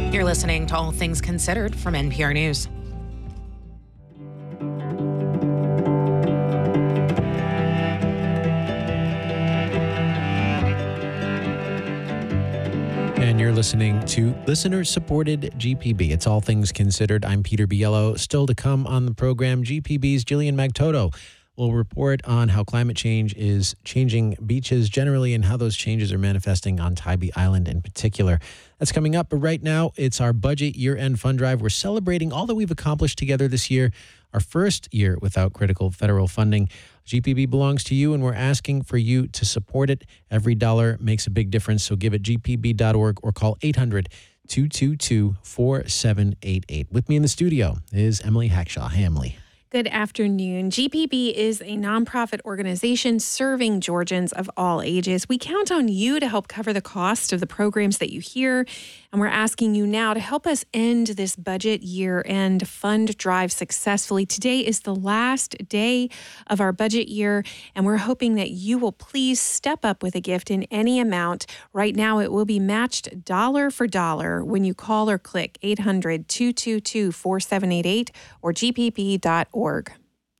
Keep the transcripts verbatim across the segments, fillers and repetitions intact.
You're listening to All Things Considered from N P R News. And you're listening to listener-supported G P B. It's All Things Considered. I'm Peter Biello. Still to come on the program, G P B's Jillian Magtoto will report on how climate change is changing beaches generally and how those changes are manifesting on Tybee Island in particular. That's coming up, but right now it's our budget year-end fund drive. We're celebrating all that we've accomplished together this year, our first year without critical federal funding. G P B belongs to you, and we're asking for you to support it. Every dollar makes a big difference, so give at G P B dot org or call eight hundred, two two two, four seven eight eight. With me in the studio is Emily Hackshaw. Hey, Emily. Good afternoon. G P B is a nonprofit organization serving Georgians of all ages. We count on you to help cover the cost of the programs that you hear, and we're asking you now to help us end this budget year-end fund drive successfully. Today is the last day of our budget year, and we're hoping that you will please step up with a gift in any amount. Right now, it will be matched dollar for dollar when you call or click eight hundred, two two two, four seven eight eight or G P B dot org.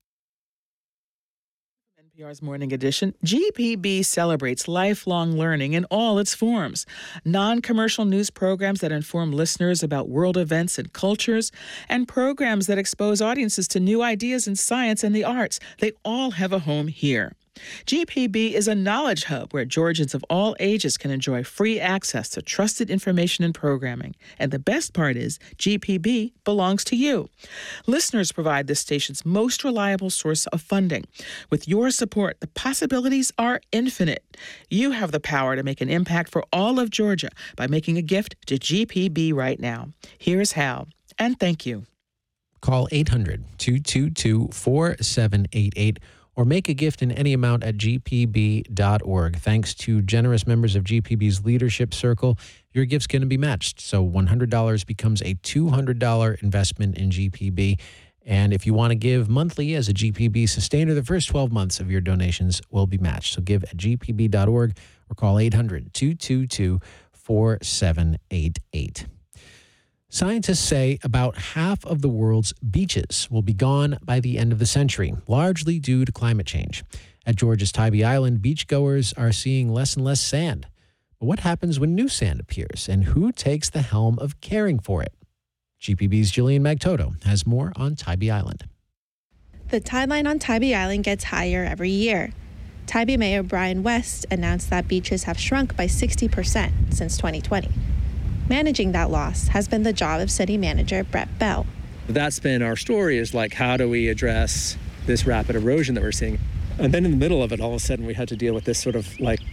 N P R's Morning Edition, G P B celebrates lifelong learning in all its forms. Non-commercial news programs that inform listeners about world events and cultures, and programs that expose audiences to new ideas in science and the arts. They all have a home here. G P B is a knowledge hub where Georgians of all ages can enjoy free access to trusted information and programming. And the best part is, G P B belongs to you. Listeners provide this station's most reliable source of funding. With your support, the possibilities are infinite. You have the power to make an impact for all of Georgia by making a gift to G P B right now. Here's how. And thank you. Call eight hundred, two two two, four seven eight eight or make a gift in any amount at G P B dot org. Thanks to generous members of G P B's Leadership Circle, your gift's going to be matched. So one hundred dollars becomes a two hundred dollars investment in G P B. And if you want to give monthly as a G P B sustainer, the first twelve months of your donations will be matched. So give at G P B dot org or call eight hundred, two two two, four seven eight eight. Scientists say about half of the world's beaches will be gone by the end of the century, largely due to climate change. At Georgia's Tybee Island, beachgoers are seeing less and less sand. But what happens when new sand appears, and who takes the helm of caring for it? G P B's Jillian Magtoto has more on Tybee Island. The tide line on Tybee Island gets higher every year. Tybee Mayor Brian West announced that beaches have shrunk by sixty percent since twenty twenty. Managing that loss has been the job of city manager Brett Bell. That's been our story, is like, how do we address this rapid erosion that we're seeing? And then in the middle of it, all of a sudden, we had to deal with this sort of like